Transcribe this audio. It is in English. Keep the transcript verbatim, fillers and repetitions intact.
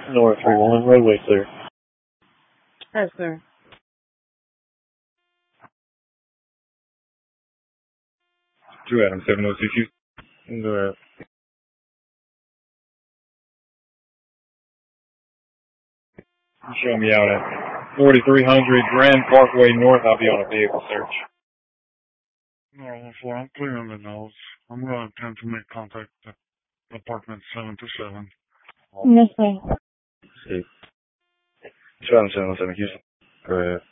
North three one, roadway clear. That's clear. two Adam seven oh six Houston. Go ahead. Show me out at forty-three hundred Grand Parkway North. I'll be on a vehicle search. No, four, I'm clearing the nose. I'm going to attempt to make contact at apartment seven two seven. Yes, sir. See. two Adam seven oh seven Houston. Go ahead.